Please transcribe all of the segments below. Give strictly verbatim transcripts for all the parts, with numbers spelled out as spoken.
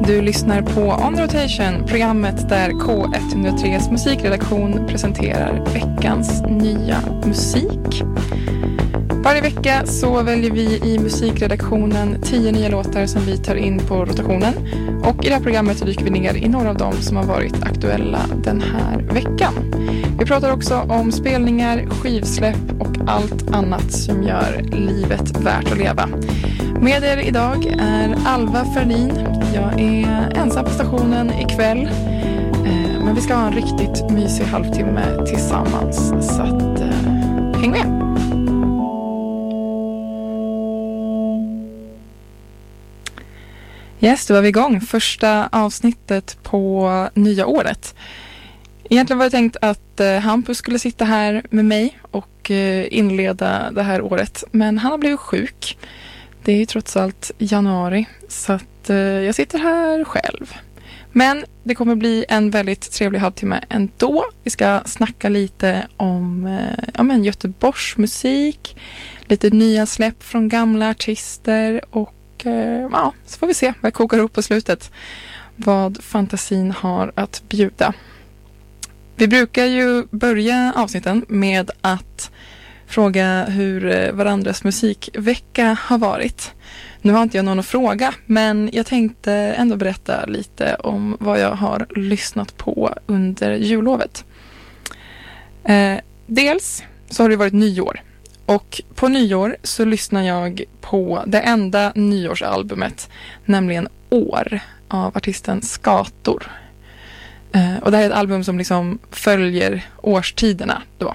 Du lyssnar på On Rotation, programmet där K etthundratres musikredaktion presenterar veckans nya musik. Varje vecka så väljer vi i musikredaktionen tio nya låtar som vi tar in på rotationen. Och i det här programmet så dyker vi ner i några av dem som har varit aktuella den här veckan. Vi pratar också om spelningar, skivsläpp och allt annat som gör livet värt att leva. Med er idag är Alva Ferlin. Jag är ensam på stationen ikväll. Men vi ska ha en riktigt mysig halvtimme tillsammans. Så att, eh, häng med! Yes, då var vi igång. Första avsnittet på nya året. Egentligen var det tänkt att eh, Hampus skulle sitta här med mig och eh, inleda det här året. Men han har blivit sjuk. Det är ju trots allt januari, så att eh, jag sitter här själv. Men det kommer bli en väldigt trevlig halvtimme ändå. Vi ska snacka lite om eh, ja, men Göteborgs musik, lite nya släpp från gamla artister och eh, ja, så får vi se vad jag kokar upp på slutet. Vad fantasin har att bjuda. Vi brukar ju börja avsnitten med att fråga hur varandras musikvecka har varit. Nu har inte jag någon att fråga, men jag tänkte ändå berätta lite om vad jag har lyssnat på under jullovet. Eh, dels så har det varit nyår. Och på nyår så lyssnar jag på det enda nyårsalbumet, nämligen År av artisten Skator. Eh, och det här är ett album som liksom följer årstiderna då.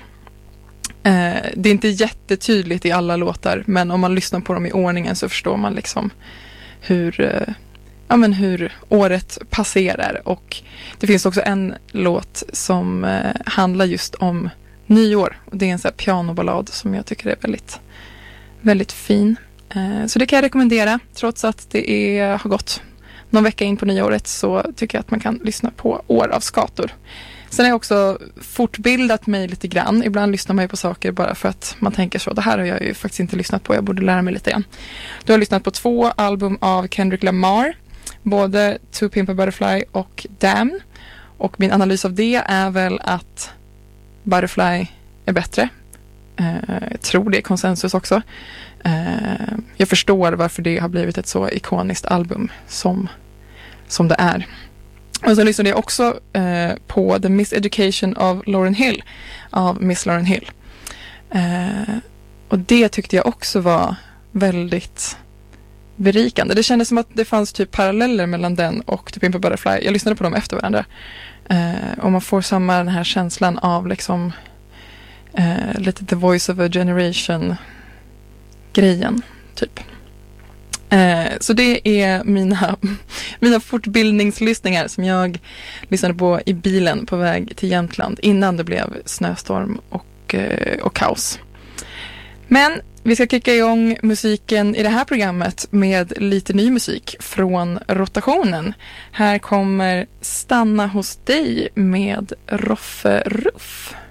Eh, det är inte jättetydligt i alla låtar, men om man lyssnar på dem i ordningen så förstår man liksom hur, eh, ja, men hur året passerar. Och det finns också en låt som eh, handlar just om nyår. Och det är en sån här pianoballad som jag tycker är väldigt, väldigt fin. Eh, så det kan jag rekommendera. Trots att det är, har gått någon vecka in på nyåret så tycker jag att man kan lyssna på År av Skator. Sen har jag också fortbildat mig lite grann. Ibland lyssnar man ju på saker bara för att man tänker så. Det här har jag ju faktiskt inte lyssnat på. Jag borde lära mig lite grann. Du har lyssnat på två album av Kendrick Lamar. Både To Pimp a Butterfly och Damn. Och min analys av det är väl att Butterfly är bättre. Eh, jag tror det är konsensus också. Eh, jag förstår varför det har blivit ett så ikoniskt album som, som det är. Och så lyssnade jag också eh, på The Miseducation of Lauryn Hill av Miss Lauryn Hill. Eh, och det tyckte jag också var väldigt berikande. Det kändes som att det fanns typ paralleller mellan den och To Pimp a Butterfly. Jag lyssnade på dem efter varandra. Eh, och man får samma den här känslan av liksom eh, lite The Voice of a Generation grejen typ. Eh, så det är mina, mina fortbildningslyssningar som jag lyssnade på i bilen på väg till Jämtland innan det blev snöstorm och, eh, och kaos. Men vi ska kicka igång musiken i det här programmet med lite ny musik från rotationen. Här kommer Stanna hos dig med Roffe Ruff.